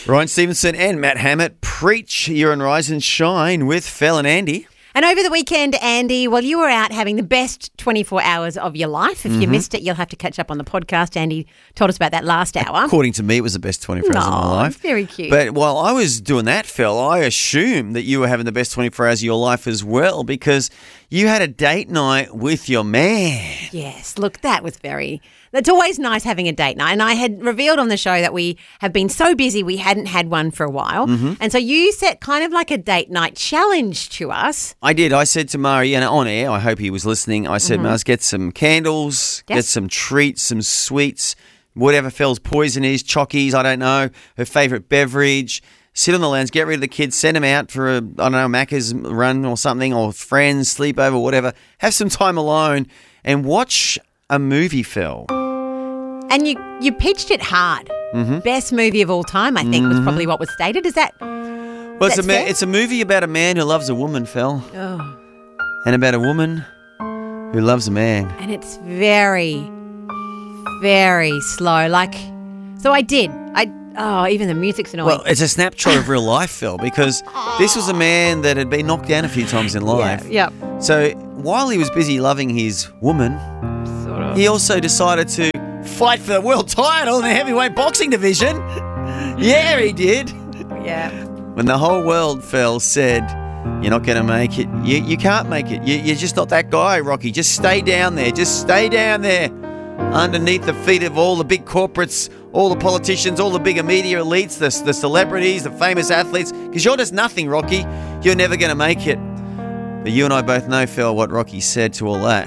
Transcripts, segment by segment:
Ryan Stevenson and Matt Hammett preach. You're on Rise and Shine with Phil and Andy. And over the weekend, Andy, well, you were out having the best 24 hours of your life. If you missed it, you'll have to catch up on the podcast. Andy told us about that last hour. According to me, it was the best 24 hours of my life. Very cute. But while I was doing that, Phil, I assumed that you were having the best 24 hours of your life as well, because you had a date night with your man. Yes, look, that was it's always nice having a date night. And I had revealed on the show that we have been so busy we hadn't had one for a while. And so you set kind of like a date night challenge to us. I did. I said to Murray, and on air, I hope he was listening, I said, Mars, get some candles, get some treats, some sweets, whatever Phil's poison is, chockies, I don't know, her favourite beverage. Sit on the lounge, get rid of the kids, send them out for a Macca's run or something, or friends, sleepover, whatever. Have some time alone and watch a movie, Phil. And you pitched it hard. Best movie of all time, I think, was probably what was stated. Is that? Well, fair? it's a movie about a man who loves a woman, Phil. Oh. And about a woman who loves a man. And it's very, very slow. Even the music's annoying. Well, it's a snapshot of real life, Phil, because this was a man that had been knocked down a few times in life. Yeah. So while he was busy loving his woman, he also decided to fight for the world title in the heavyweight boxing division. Yeah, he did. Yeah. When the whole world, Phil, said, you're not going to make it. You can't make it. You're just not that guy, Rocky. Just stay down there. Just stay down there underneath the feet of all the big corporates, all the politicians, all the bigger media elites, the celebrities, the famous athletes, because you're just nothing, Rocky. You're never going to make it. But you and I both know, Phil, what Rocky said to all that.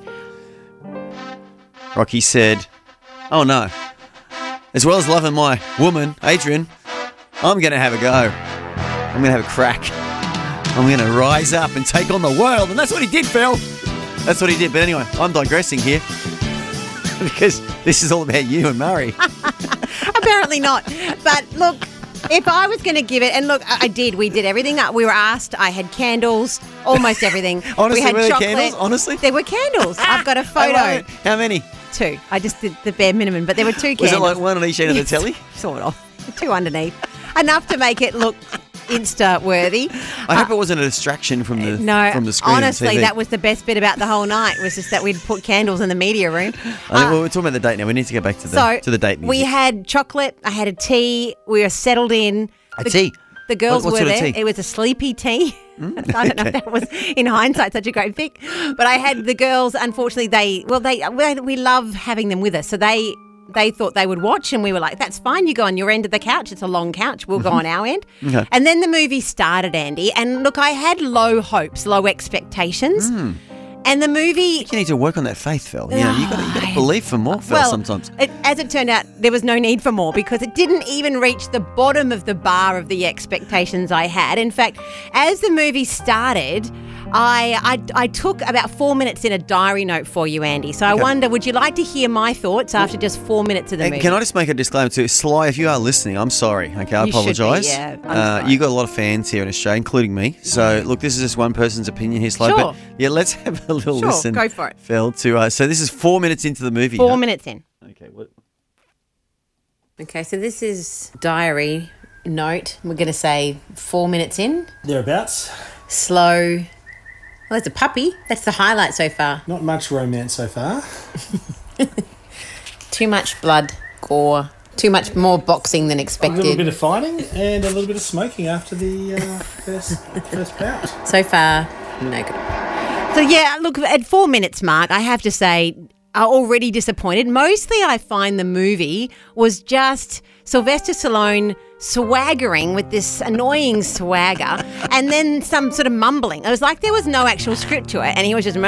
Rocky said, oh no, as well as loving my woman, Adrian, I'm going to have a go. I'm going to have a crack. I'm going to rise up and take on the world. And that's what he did, Phil. That's what he did. But anyway, I'm digressing here because this is all about you and Murray. Apparently not. But look, if I was going to give it, and look, I did. We did everything that we were asked. I had candles, almost everything. Honestly, we had were there chocolate. candles? Honestly? There were candles. I've got a photo. How many? 2. I just did the bare minimum, but there were 2 candles. Was it like one on each end of the telly? Sort of. 2 underneath. Enough to make it look Insta-worthy. I hope it wasn't a distraction from the screen. Honestly, that was the best bit about the whole night, was just that we'd put candles in the media room. We're talking about the date now. We need to go back to the date music. We had chocolate. I had a tea. We were settled in. Tea? The girls what were sort of there. tea? It was a sleepy tea. I don't know if that was, in hindsight, such a great pick. But I had the girls, unfortunately, we love having them with us. So they thought they would watch, and we were like, that's fine. You go on your end of the couch. It's a long couch. We'll go on our end. Okay. And then the movie started, Andy. And look, I had low hopes, low expectations. And the movie... You need to work on that faith, Phil. You got to believe for more, Phil, sometimes. As it turned out, there was no need for more, because it didn't even reach the bottom of the bar of the expectations I had. In fact, as the movie started, I took about 4 minutes in a diary note for you, Andy. So I wonder, would you like to hear my thoughts after just 4 minutes of the movie? Can I just make a disclaimer too? Sly, if you are listening, I'm sorry. Okay, I apologise. Yeah, I'm sorry. You got a lot of fans here in Australia, including me. So, look, this is just one person's opinion here, Sly. Sure. But, yeah, let's have a little listen. Go for it. Phil, so this is 4 minutes into the movie. 4 minutes in. Okay, what? Okay, so this is diary note. We're going to say 4 minutes in. Thereabouts. Slow. Well, there's a puppy. That's the highlight so far. Not much romance so far. Too much blood, gore. Too much more boxing than A expected. little bit of fighting and a little bit of smoking after the first bout. So far, no good. So, yeah, look, at 4 minutes, Mark, I have to say, I'm already disappointed. Mostly I find the movie was just Sylvester Stallone swaggering with this annoying swagger and then some sort of mumbling. It was like there was no actual script to it, and he was just...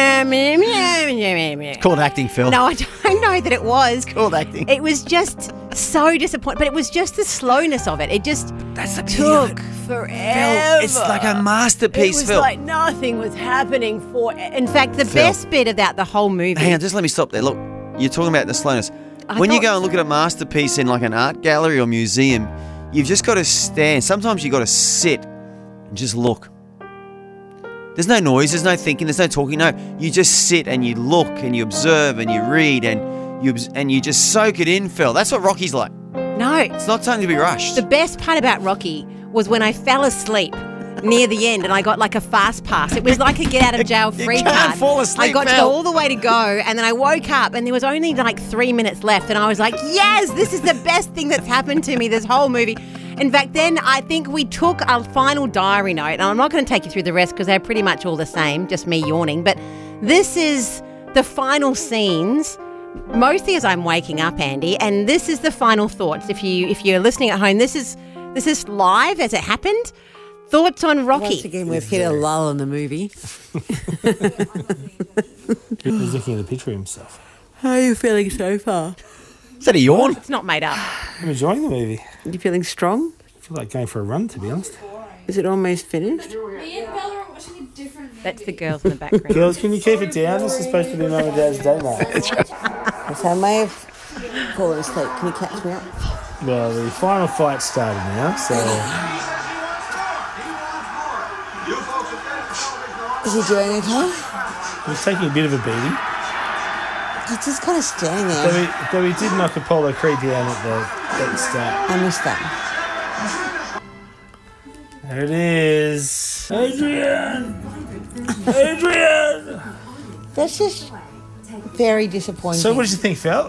It's called acting, Phil. No, I don't know that it was. It's called acting. It was just so disappointing, but it was just the slowness of it. It just took forever. Phil, it's like a masterpiece, It was Phil. like nothing was happening for... In fact, the best bit about the whole movie... Hang on, just let me stop there. Look, you're talking about the slowness. When you go and look at a masterpiece in like an art gallery or museum, you've just got to stand. Sometimes you've got to sit and just look. There's no noise, there's no thinking, there's no talking. No, you just sit and you look and you observe and you read and you just soak it in, Phil. That's what Rocky's like. No. It's not something to be rushed. The best part about Rocky was when I fell asleep near the end and I got like a fast pass. It was like a get out of jail free You can't card. fall asleep, I got to Mel. go all the way to go, and then I woke up and there was only like 3 minutes left, and I was like, yes, this is the best thing that's happened to me this whole movie. In fact, then I think we took a final diary note, and I'm not going to take you through the rest because they're pretty much all the same, just me yawning, but this is the final scenes, mostly as I'm waking up, Andy, and this is the final thoughts. If you're listening at home, this is live as it happened. Thoughts on Rocky? Once again, we've hit a lull in the movie. He's looking at the picture of himself. How are you feeling so far? Is that a yawn? It's not made up. I'm enjoying the movie. Are you feeling strong? I feel like going for a run, to be honest. Is it almost finished? Me and Bella are watching a different movie. That's the girls in the background. Girls, can you keep it down? This is supposed to be Mum and Dad's date night. So I may have fallen asleep. Can you catch me up? Well, the final fight's started now, so... Is he doing okay? He's taking a bit of a beating. He's just kind of standing there. Though he did knock Apollo Creed down at the start. I missed that. There it is. Adrian! Adrian! That's just very disappointing. So what did you think, Phil?